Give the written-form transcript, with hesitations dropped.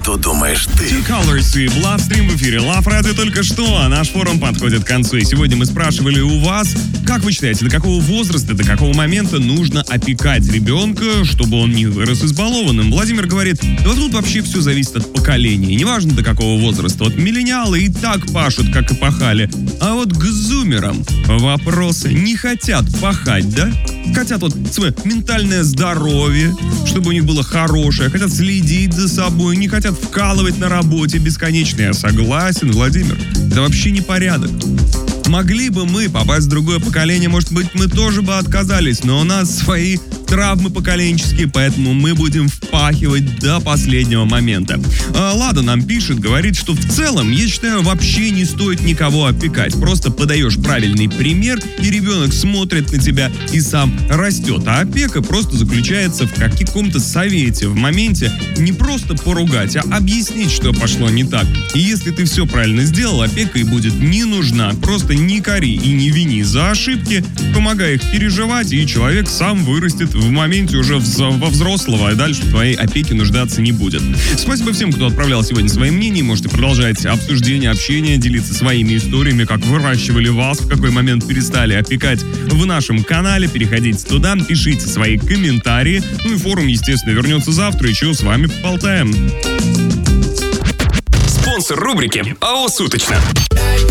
что думаешь ты. Two Colors и Bloodstream в эфире Love Radio только что, а наш форум подходит к концу. И сегодня мы спрашивали у вас, как вы считаете, до какого возраста, до какого момента нужно опекать ребенка, чтобы он не вырос избалованным? Владимир говорит, да тут вообще все зависит от поколения. Неважно до какого возраста. Вот миллениалы и так пашут, как и пахали. А вот к зумерам вопросы. Не хотят пахать, да? Хотят вот свое ментальное здоровье, чтобы у них было хорошее, хотят следить за собой, не хотят вкалывать на работе бесконечно. Я согласен, Владимир, это вообще не порядок. Могли бы мы попасть в другое поколение, может быть, мы тоже бы отказались, но у нас свои травмы поколенческие, поэтому мы будем впахивать до последнего момента. Лада нам пишет, говорит, что в целом, я считаю, вообще не стоит никого опекать. Просто подаешь правильный пример, и ребенок смотрит на тебя и сам растет. А опека просто заключается в каком-то совете, в моменте не просто поругать, а объяснить, что пошло не так. И если ты все правильно сделал, опека и будет не нужна. Просто не кори и не вини за ошибки, помогай их переживать, и человек сам вырастет в моменте уже во взрослого, а дальше в твоей опеке нуждаться не будет. Спасибо всем, кто отправлял сегодня свои мнения. Можете продолжать обсуждение, общение, делиться своими историями, как выращивали вас, в какой момент перестали опекать в нашем канале. Переходите туда, пишите свои комментарии. Ну и форум, естественно, вернется завтра. Еще с вами поболтаем. Спонсор рубрики АО «Суточно».